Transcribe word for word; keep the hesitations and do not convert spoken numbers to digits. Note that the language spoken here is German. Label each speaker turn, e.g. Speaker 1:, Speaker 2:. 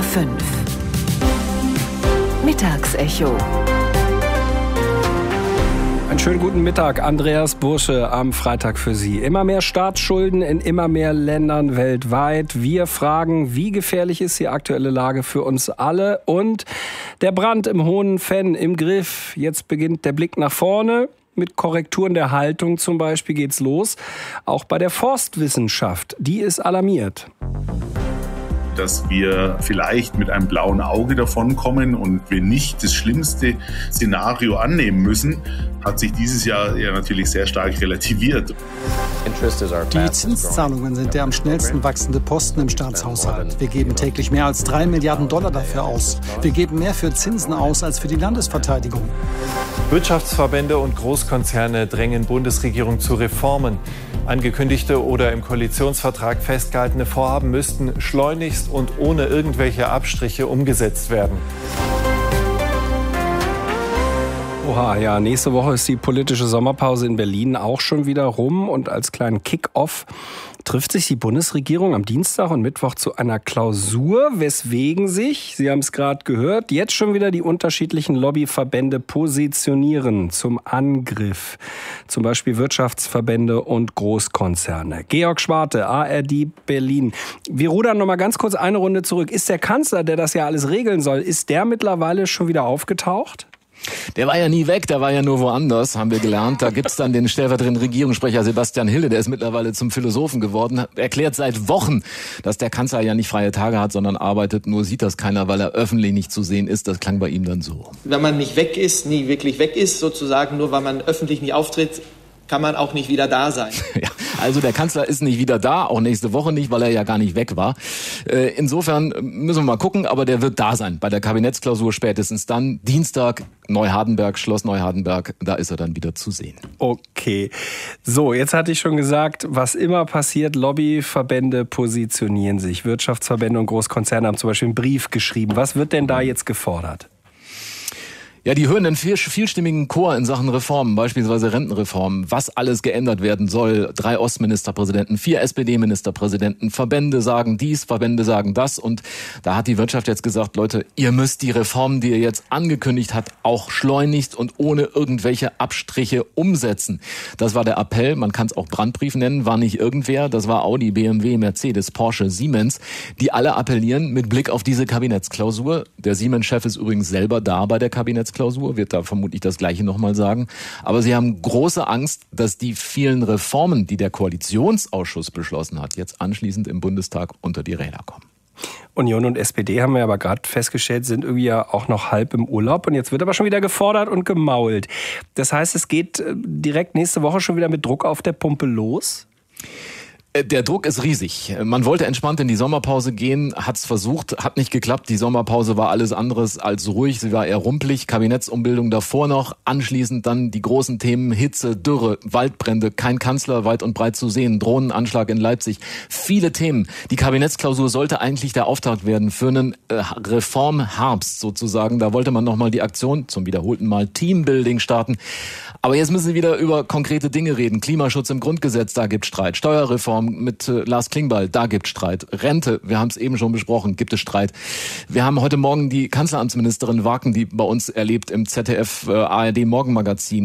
Speaker 1: R fünf Mittagsecho.
Speaker 2: Einen schönen guten Mittag, Andreas Bursche am Freitag für Sie. Immer mehr Staatsschulden in immer mehr Ländern weltweit. Wir fragen, wie gefährlich ist die aktuelle Lage für uns alle? Und der Brand im Hohen Venn im Griff. Jetzt beginnt der Blick nach vorne. Mit Korrekturen der Haltung zum Beispiel geht's los. Auch bei der Forstwissenschaft, die ist alarmiert.
Speaker 3: Dass wir vielleicht mit einem blauen Auge davonkommen und wir nicht das schlimmste Szenario annehmen müssen, hat sich dieses Jahr ja natürlich sehr stark relativiert.
Speaker 4: Die Zinszahlungen sind der am schnellsten wachsende Posten im Staatshaushalt. Wir geben täglich mehr als drei Milliarden Dollar dafür aus. Wir geben mehr für Zinsen aus als für die Landesverteidigung.
Speaker 5: Wirtschaftsverbände und Großkonzerne drängen Bundesregierung zu Reformen. Angekündigte oder im Koalitionsvertrag festgehaltene Vorhaben müssten schleunigst und ohne irgendwelche Abstriche umgesetzt werden.
Speaker 2: Oha, ja, nächste Woche ist die politische Sommerpause in Berlin auch schon wieder rum. Und als kleinen Kick-Off trifft sich die Bundesregierung am Dienstag und Mittwoch zu einer Klausur, weswegen sich, Sie haben es gerade gehört, jetzt schon wieder die unterschiedlichen Lobbyverbände positionieren zum Angriff. Zum Beispiel Wirtschaftsverbände und Großkonzerne. Georg Schwarte, A R D Berlin. Wir rudern noch mal ganz kurz eine Runde zurück. Ist der Kanzler, der das ja alles regeln soll, ist der mittlerweile schon wieder aufgetaucht?
Speaker 6: Der war ja nie weg, der war ja nur woanders, haben wir gelernt. Da gibt's dann den stellvertretenden Regierungssprecher Sebastian Hille, der ist mittlerweile zum Philosophen geworden, erklärt seit Wochen, dass der Kanzler ja nicht freie Tage hat, sondern arbeitet, nur sieht das keiner, weil er öffentlich nicht zu sehen ist. Das klang bei ihm dann so.
Speaker 7: Wenn man nicht weg ist, nie wirklich weg ist, sozusagen, nur weil man öffentlich nicht auftritt, kann man auch nicht wieder da sein.
Speaker 6: Ja, also der Kanzler ist nicht wieder da, auch nächste Woche nicht, weil er ja gar nicht weg war. Äh, insofern müssen wir mal gucken, aber der wird da sein. Bei der Kabinettsklausur spätestens dann. Dienstag, Neuhardenberg, Schloss Neuhardenberg, da ist er dann wieder zu sehen.
Speaker 2: Okay. So, jetzt hatte ich schon gesagt, was immer passiert, Lobbyverbände positionieren sich. Wirtschaftsverbände und Großkonzerne haben zum Beispiel einen Brief geschrieben. Was wird denn da jetzt gefordert?
Speaker 6: Ja, die hören einen viel, vielstimmigen Chor in Sachen Reformen, beispielsweise Rentenreformen, was alles geändert werden soll. Drei Ostministerpräsidenten, vier S P D-Ministerpräsidenten, Verbände sagen dies, Verbände sagen das. Und da hat die Wirtschaft jetzt gesagt, Leute, ihr müsst die Reformen, die ihr jetzt angekündigt habt, auch schleunigst und ohne irgendwelche Abstriche umsetzen. Das war der Appell, man kann es auch Brandbrief nennen, war nicht irgendwer. Das war Audi, B M W, Mercedes, Porsche, Siemens, die alle appellieren mit Blick auf diese Kabinettsklausur. Der Siemens-Chef ist übrigens selber da bei der Kabinettsklausur. Klausur, wird da vermutlich das Gleiche nochmal sagen. Aber sie haben große Angst, dass die vielen Reformen, die der Koalitionsausschuss beschlossen hat, jetzt anschließend im Bundestag unter die Räder kommen.
Speaker 2: Union und S P D, haben wir aber gerade festgestellt, sind irgendwie ja auch noch halb im Urlaub. Und jetzt wird aber schon wieder gefordert und gemault. Das heißt, es geht direkt nächste Woche schon wieder mit Druck auf der Pumpe los?
Speaker 6: Der Druck ist riesig. Man wollte entspannt in die Sommerpause gehen, hat es versucht, hat nicht geklappt. Die Sommerpause war alles anderes als ruhig, sie war eher rumpelig. Kabinettsumbildung davor noch, anschließend dann die großen Themen Hitze, Dürre, Waldbrände, kein Kanzler weit und breit zu sehen, Drohnenanschlag in Leipzig. Viele Themen. Die Kabinettsklausur sollte eigentlich der Auftakt werden für einen äh, Reformherbst sozusagen. Da wollte man nochmal die Aktion zum wiederholten Mal Teambuilding starten. Aber jetzt müssen sie wieder über konkrete Dinge reden. Klimaschutz im Grundgesetz, da gibt Streit. Steuerreform mit äh, Lars Klingbeil, da gibt Streit. Rente, wir haben es eben schon besprochen, gibt es Streit. Wir haben heute Morgen die Kanzleramtsministerin Waken, die bei uns erlebt im Z D F äh, A R D Morgenmagazin.